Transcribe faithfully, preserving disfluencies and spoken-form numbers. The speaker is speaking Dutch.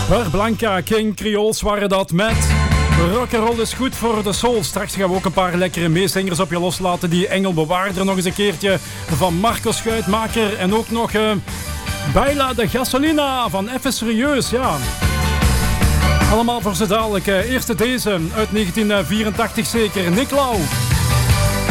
Bar Blanca, King Creoles waren dat met Rock'n'Roll is goed voor de soul. Straks gaan we ook een paar lekkere meezingers op je loslaten. Die Engelbewaarder nog eens een keertje van Marco Schuitmaker. En ook nog uh, Baila de Gasolina van Even Serieus, ja. Allemaal voor zo dadelijk. Eerste deze uit negentien vierentachtig zeker. Nick Lau.